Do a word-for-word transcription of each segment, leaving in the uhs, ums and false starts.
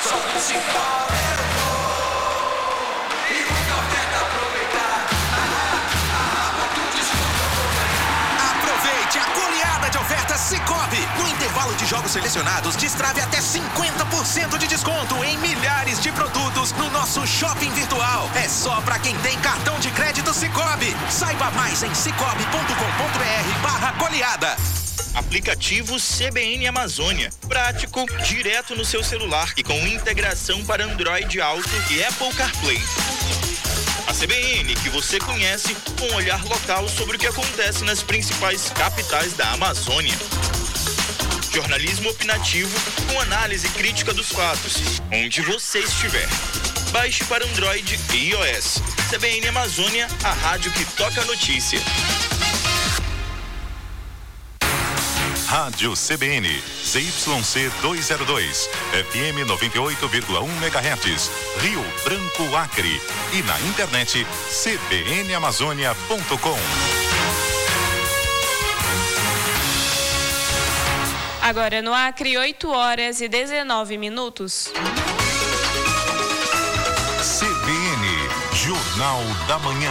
Só com Cicobi eu vou e muita oferta aproveitar. Ah, ah, muito desconto eu vou ganhar. Aproveite a goleada de ofertas Cicobi. No intervalo de jogos selecionados, destrave até cinquenta por cento de desconto em milhares de produtos no nosso shopping virtual. É só pra quem tem cartão de crédito Cicobi. Saiba mais em cicobi ponto com ponto br barra goleada. Aplicativo C B N Amazônia. Prático, direto no seu celular e com integração para Android Auto e Apple CarPlay. A C B N que você conhece, com um olhar local sobre o que acontece nas principais capitais da Amazônia. Jornalismo opinativo com análise crítica dos fatos, onde você estiver. Baixe para Android e iOS. C B N Amazônia, a rádio que toca a notícia. Rádio C B N, Z Y C duzentos e dois, F M noventa e oito vírgula um megahertz, Rio Branco, Acre. E na internet, c b n amazônia ponto com. Agora no Acre, oito horas e dezenove minutos. C B N, Jornal da Manhã.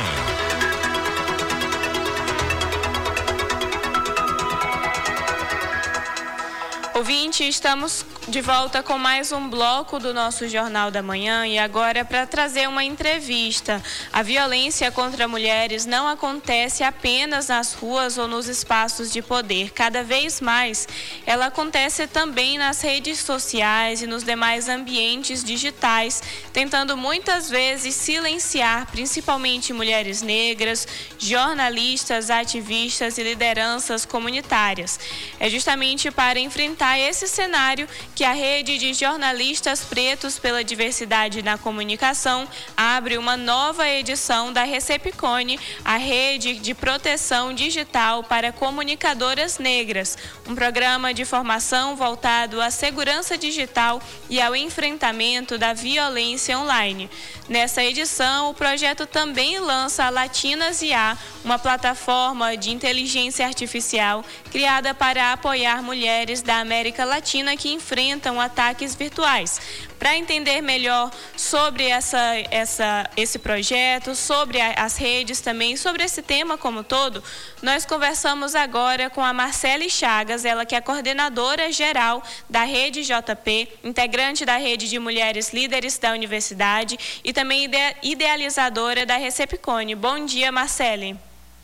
Ouvinte, estamos de volta com mais um bloco do nosso Jornal da Manhã e agora para trazer uma entrevista. A violência contra mulheres não acontece apenas nas ruas ou nos espaços de poder. Cada vez mais, ela acontece também nas redes sociais e nos demais ambientes digitais, tentando muitas vezes silenciar principalmente mulheres negras, jornalistas, ativistas e lideranças comunitárias. É justamente para enfrentar esse cenário que a Rede de Jornalistas Pretos pela Diversidade na Comunicação abre uma nova edição da Recepicone, a Rede de Proteção Digital para Comunicadoras Negras, um programa de formação voltado à segurança digital e ao enfrentamento da violência online. Nessa edição, o projeto também lança a Latinas I A, uma plataforma de inteligência artificial criada para apoiar mulheres da América Latina que enfrentam ataques virtuais. Para entender melhor sobre essa, essa, esse projeto, sobre a, as redes também, sobre esse tema como todo, nós conversamos agora com a Marcele Chagas, ela que é coordenadora geral da Rede J P, integrante da Rede de Mulheres Líderes da Universidade e também ide, idealizadora da Recepicone. Bom dia, Marcele.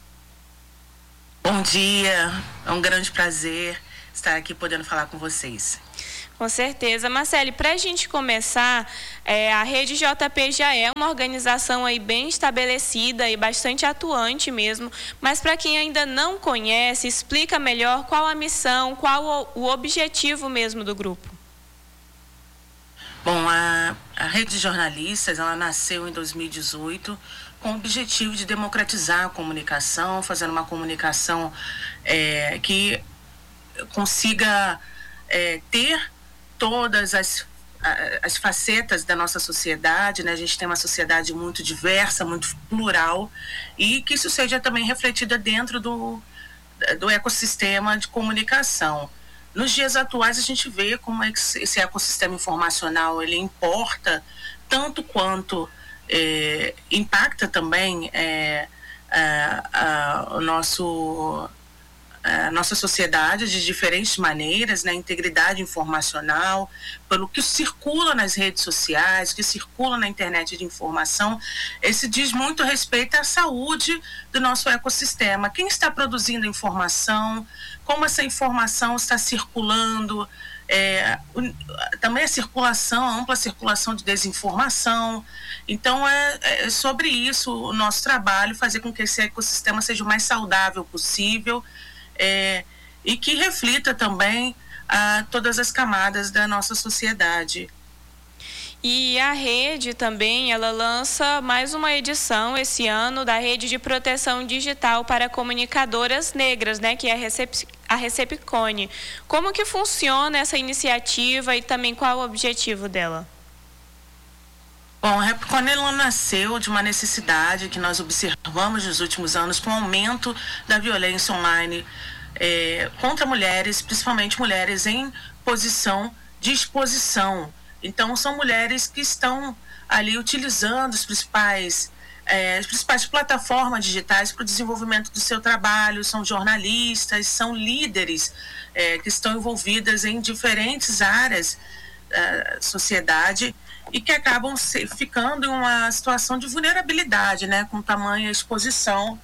Bom dia, é um grande prazer estar aqui podendo falar com vocês. Com certeza. Marcele, para a gente começar, é, a Rede J P já é uma organização aí bem estabelecida e bastante atuante mesmo, mas para quem ainda não conhece, explica melhor qual a missão, qual o, o objetivo mesmo do grupo. Bom, a, a Rede de Jornalistas, ela nasceu em dois mil e dezoito com o objetivo de democratizar a comunicação, fazendo uma comunicação é, que consiga é, ter todas as, as facetas da nossa sociedade, né? A gente tem uma sociedade muito diversa, muito plural, e que isso seja também refletida dentro do, do ecossistema de comunicação. Nos dias atuais, a gente vê como esse ecossistema informacional ele importa tanto quanto é, impacta também é, a, a, o nosso... a nossa sociedade de diferentes maneiras, né? Integridade informacional, pelo que circula nas redes sociais, que circula na internet de informação, esse diz muito respeito à saúde do nosso ecossistema. Quem está produzindo informação, como essa informação está circulando, é, também a circulação, a ampla circulação de desinformação. Então, é, é sobre isso o nosso trabalho, fazer com que esse ecossistema seja o mais saudável possível, É, e que reflita também a todas as camadas da nossa sociedade. E a rede também, ela lança mais uma edição esse ano da Rede de Proteção Digital para Comunicadoras Negras, né, que é a, Recep, a Recepicone. Como que funciona essa iniciativa e também qual o objetivo dela? Bom, a Recepicone ela nasceu de uma necessidade que nós observamos nos últimos anos com o aumento da violência online é, contra mulheres, principalmente mulheres em posição de exposição, Então, são mulheres que estão ali utilizando os principais, é, as principais plataformas digitais para o desenvolvimento do seu trabalho, são jornalistas, são líderes é, que estão envolvidas em diferentes áreas da sociedade e que acabam se, ficando em uma situação de vulnerabilidade, né, com tamanha exposição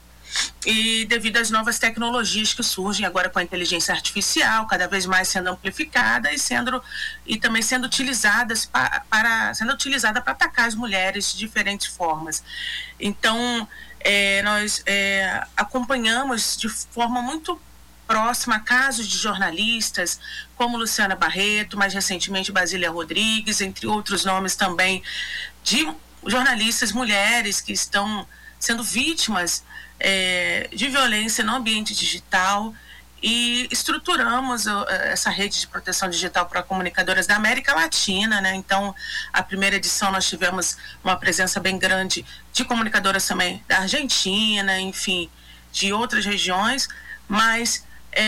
e devido às novas tecnologias que surgem agora com a inteligência artificial, cada vez mais sendo amplificada e sendo e também sendo utilizadas para, para sendo utilizada para atacar as mulheres de diferentes formas. Então, é, nós é, acompanhamos de forma muito próxima casos de jornalistas como Luciana Barreto, mais recentemente Basília Rodrigues, entre outros nomes também de jornalistas mulheres que estão sendo vítimas É, de violência no ambiente digital, e estruturamos uh, essa rede de proteção digital para comunicadoras da América Latina, né? Então, a primeira edição nós tivemos uma presença bem grande de comunicadoras também da Argentina, enfim, de outras regiões, mas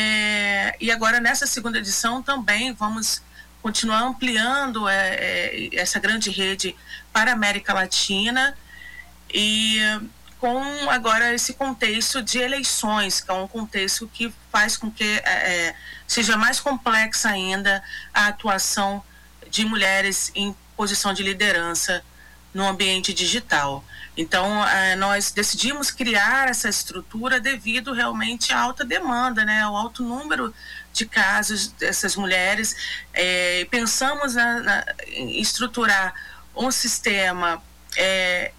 é, e agora nessa segunda edição também vamos continuar ampliando é, é, essa grande rede para a América Latina, e com agora esse contexto de eleições, que é um contexto que faz com que é, seja mais complexa ainda a atuação de mulheres em posição de liderança no ambiente digital. Então, é, nós decidimos criar essa estrutura devido realmente à alta demanda, né, ao alto número de casos dessas mulheres. É, pensamos na, na, em estruturar um sistema é,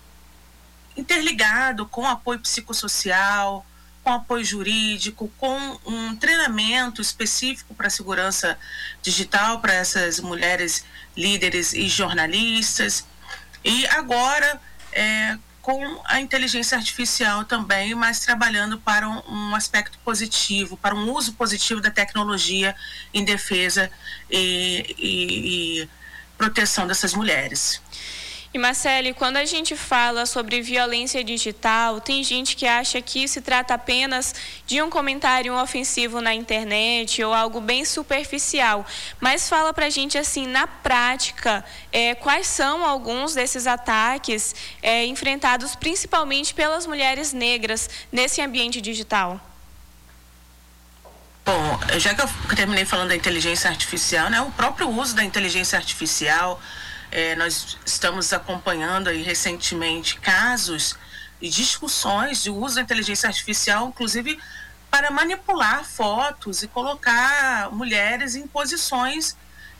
interligado com apoio psicossocial, com apoio jurídico, com um treinamento específico para a segurança digital para essas mulheres líderes e jornalistas. E agora, é, com a inteligência artificial também, mas trabalhando para um, um aspecto positivo, para um uso positivo da tecnologia em defesa e, e, e proteção dessas mulheres. E Marcele, quando a gente fala sobre violência digital, tem gente que acha que se trata apenas de um comentário ofensivo na internet ou algo bem superficial. Mas fala pra gente assim, na prática, é, quais são alguns desses ataques é, enfrentados principalmente pelas mulheres negras nesse ambiente digital? Bom, já que eu terminei falando da inteligência artificial, né, o próprio uso da inteligência artificial, É, nós estamos acompanhando aí recentemente casos e discussões de uso da inteligência artificial, inclusive para manipular fotos e colocar mulheres em posições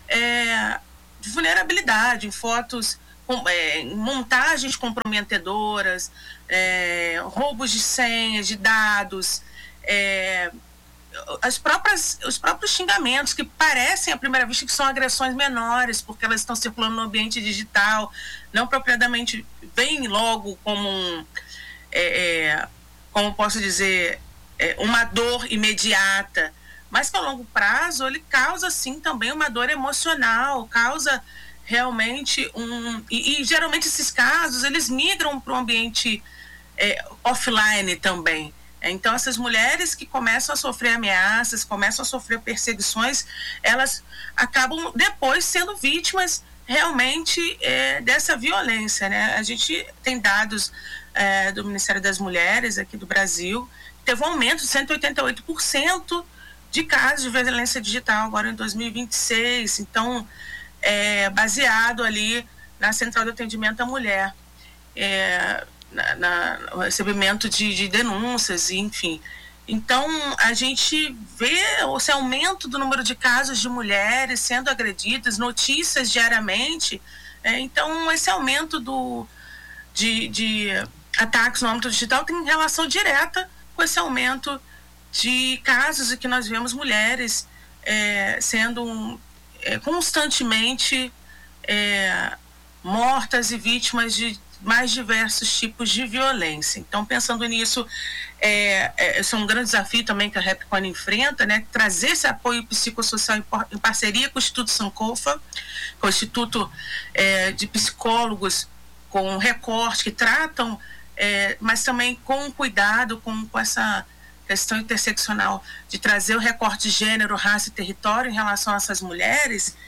é, de vulnerabilidade, em fotos, com, é, em montagens comprometedoras, é, roubos de senhas, de dados, é, As próprias, os próprios xingamentos que parecem à primeira vista que são agressões menores, porque elas estão circulando no ambiente digital, não propriamente vem logo como um, é, é, como posso dizer, é, uma dor imediata, mas que a longo prazo ele causa sim também uma dor emocional, causa realmente um... E, e geralmente esses casos eles migram para o ambiente é, offline também. Então, essas mulheres que começam a sofrer ameaças, começam a sofrer perseguições, elas acabam depois sendo vítimas realmente é, dessa violência, né? A gente tem dados é, do Ministério das Mulheres aqui do Brasil, teve um aumento de cento e oitenta e oito por cento de casos de violência digital agora em dois mil e vinte e seis, então, é, baseado ali na Central de Atendimento à Mulher. É, Na, na, no recebimento de, de denúncias, enfim. Então, a gente vê esse aumento do número de casos de mulheres sendo agredidas, notícias diariamente. É, então, esse aumento do, de, de ataques no âmbito digital tem relação direta com esse aumento de casos em que nós vemos mulheres é, sendo é, constantemente é, mortas e vítimas de mais diversos tipos de violência. Então, pensando nisso, é, é, esse é um grande desafio também que a Repcon enfrenta, né? Trazer esse apoio psicossocial em, em parceria com o Instituto Sankofa, com o Instituto é, de Psicólogos com recorte, que tratam, é, mas também com cuidado com, com essa questão interseccional de trazer o recorte de gênero, raça e território em relação a essas mulheres,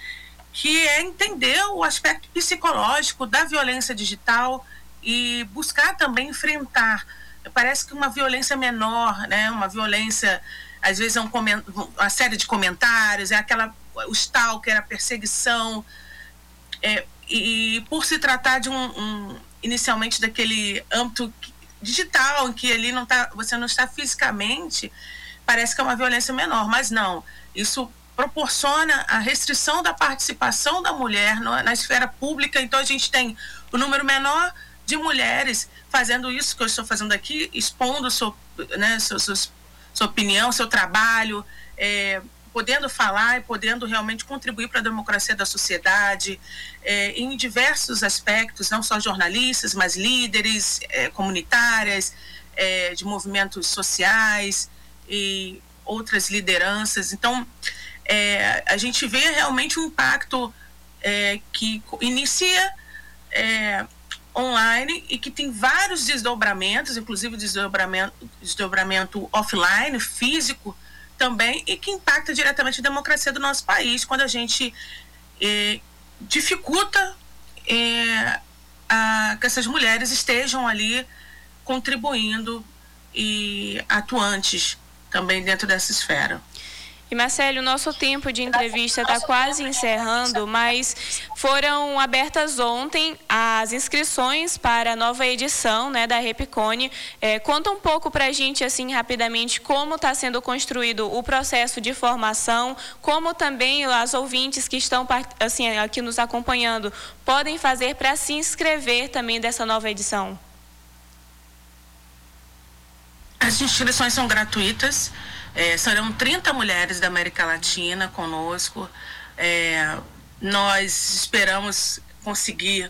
que é entender o aspecto psicológico da violência digital e buscar também enfrentar. Parece que uma violência menor, né? Uma violência, às vezes é um coment... uma série de comentários, é aquela, o stalker, a perseguição, é, e, e por se tratar de um, um inicialmente daquele âmbito digital, em que ali não tá, você não está fisicamente, parece que é uma violência menor, mas não, isso proporciona a restrição da participação da mulher no, na esfera pública. Então a gente tem o número menor de mulheres fazendo isso que eu estou fazendo aqui, expondo seu, né, seu, seu, sua opinião, seu trabalho, é, podendo falar e podendo realmente contribuir para a democracia da sociedade, é, em diversos aspectos, não só jornalistas, mas líderes é, comunitárias, é, de movimentos sociais e outras lideranças. Então, é, a gente vê realmente um impacto é, que inicia é, online e que tem vários desdobramentos, inclusive desdobramento, desdobramento offline, físico também, e que impacta diretamente a democracia do nosso país, quando a gente é, dificulta é, a, que essas mulheres estejam ali contribuindo e atuantes também dentro dessa esfera. E, Marcele, o nosso tempo de entrevista está quase encerrando, mas foram abertas ontem as inscrições para a nova edição, né, da Repcone. É, conta um pouco para a gente, assim, rapidamente, como está sendo construído o processo de formação, como também as ouvintes que estão assim, aqui nos acompanhando podem fazer para se inscrever também dessa nova edição. As inscrições são gratuitas. É, serão trinta mulheres da América Latina conosco. É, nós esperamos conseguir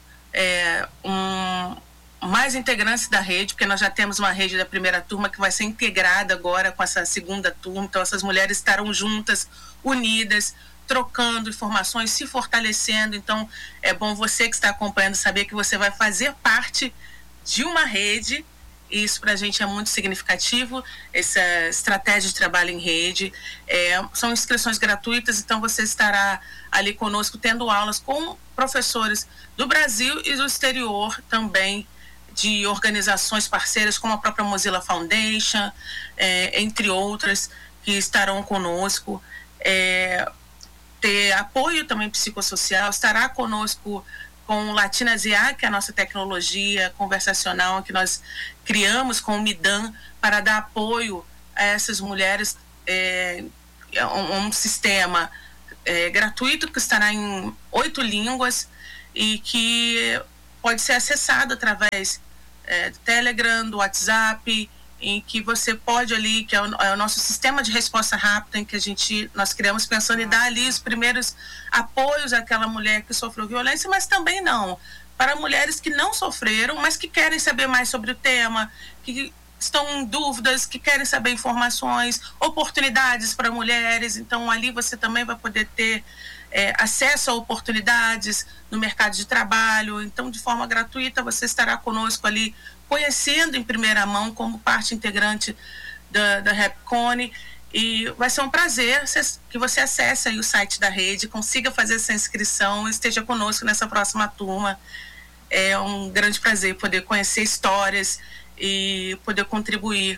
é, um, mais integrantes da rede, porque nós já temos uma rede da primeira turma que vai ser integrada agora com essa segunda turma. Então, essas mulheres estarão juntas, unidas, trocando informações, se fortalecendo. Então, é bom você que está acompanhando saber que você vai fazer parte de uma rede. Isso para a gente é muito significativo, essa estratégia de trabalho em rede. É, são inscrições gratuitas, então você estará ali conosco tendo aulas com professores do Brasil e do exterior também, de organizações parceiras como a própria Mozilla Foundation, é, entre outras, que estarão conosco. É, ter apoio também psicossocial, estará conosco com o Latinas I A, que é a nossa tecnologia conversacional que nós criamos com o Midan para dar apoio a essas mulheres, é, um, um sistema é, gratuito que estará em oito línguas e que pode ser acessado através é, do Telegram, do WhatsApp, em que você pode ali, que é o, é o nosso sistema de resposta rápida, em que a gente, nós criamos pensando em dar ali os primeiros apoios àquela mulher que sofreu violência, mas também não, para mulheres que não sofreram, mas que querem saber mais sobre o tema, que estão em dúvidas, que querem saber informações, oportunidades para mulheres. Então ali você também vai poder ter é, acesso a oportunidades no mercado de trabalho. Então, de forma gratuita, você estará conosco ali, conhecendo em primeira mão como parte integrante da, da Repcone, e vai ser um prazer que você acesse aí o site da rede, consiga fazer essa inscrição e esteja conosco nessa próxima turma. É um grande prazer poder conhecer histórias e poder contribuir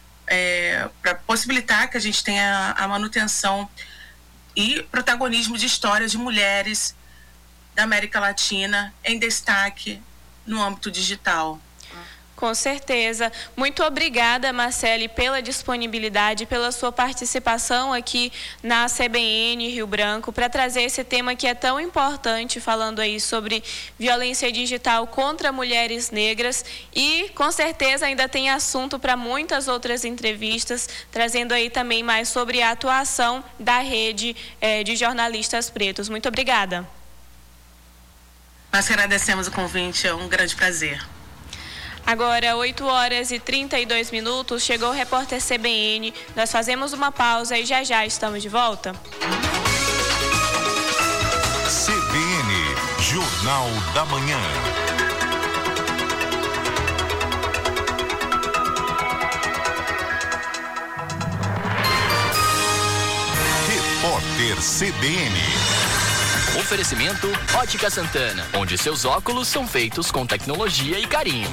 é, para possibilitar que a gente tenha a manutenção e protagonismo de histórias de mulheres da América Latina em destaque no âmbito digital. Com certeza. Muito obrigada, Marcele, pela disponibilidade, pela sua participação aqui na C B N Rio Branco, para trazer esse tema que é tão importante, falando aí sobre violência digital contra mulheres negras, e com certeza ainda tem assunto para muitas outras entrevistas, trazendo aí também mais sobre a atuação da rede eh, de jornalistas pretos. Muito obrigada. Nós agradecemos o convite, é um grande prazer. Agora, oito horas e trinta e dois minutos, chegou o repórter C B N. Nós fazemos uma pausa e já já estamos de volta. C B N, Jornal da Manhã. Repórter C B N. Oferecimento Ótica Santana, onde seus óculos são feitos com tecnologia e carinho.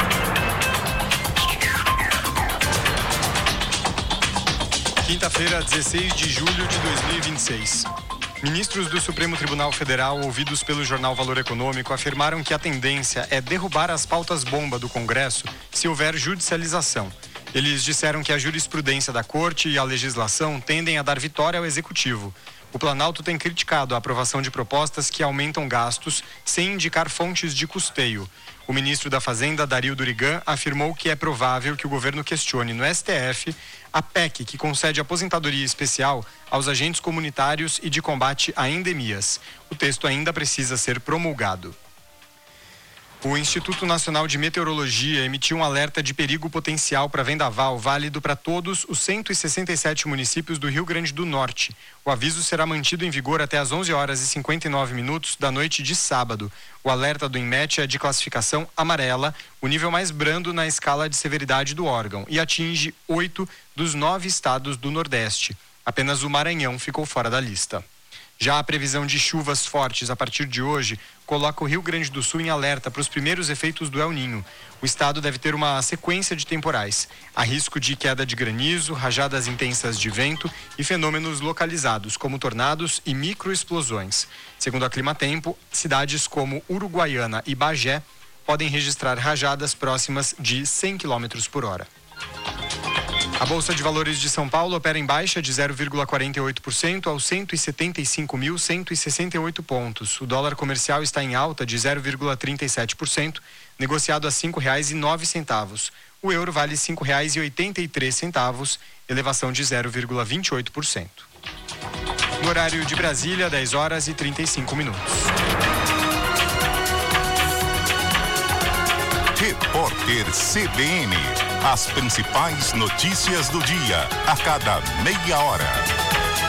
Quinta-feira, dezesseis de julho de dois mil e vinte e seis. Ministros do Supremo Tribunal Federal, ouvidos pelo jornal Valor Econômico, afirmaram que a tendência é derrubar as pautas-bomba do Congresso se houver judicialização. Eles disseram que a jurisprudência da Corte e a legislação tendem a dar vitória ao Executivo. O Planalto tem criticado a aprovação de propostas que aumentam gastos sem indicar fontes de custeio. O ministro da Fazenda, Dario Durigan, afirmou que é provável que o governo questione no S T F a P E C que concede aposentadoria especial aos agentes comunitários e de combate a endemias. O texto ainda precisa ser promulgado. O Instituto Nacional de Meteorologia emitiu um alerta de perigo potencial para vendaval válido para todos os cento e sessenta e sete municípios do Rio Grande do Norte. O aviso será mantido em vigor até às onze horas e cinquenta e nove minutos da noite de sábado. O alerta do INMET é de classificação amarela, o nível mais brando na escala de severidade do órgão, e atinge oito dos nove estados do Nordeste. Apenas o Maranhão ficou fora da lista. Já a previsão de chuvas fortes a partir de hoje coloca o Rio Grande do Sul em alerta para os primeiros efeitos do El Ninho. O estado deve ter uma sequência de temporais. Há risco de queda de granizo, rajadas intensas de vento e fenômenos localizados, como tornados e microexplosões. Segundo a Climatempo, cidades como Uruguaiana e Bagé podem registrar rajadas próximas de cem quilômetros por hora. A Bolsa de Valores de São Paulo opera em baixa de zero vírgula quarenta e oito por cento aos cento e setenta e cinco mil cento e sessenta e oito pontos. O dólar comercial está em alta de zero vírgula trinta e sete por cento, negociado a cinco reais e nove centavos. O euro vale cinco reais e oitenta e três centavos, elevação de zero vírgula vinte e oito por cento. No horário de Brasília, dez horas e trinta e cinco minutos. Repórter C B N. As principais notícias do dia, a cada meia hora.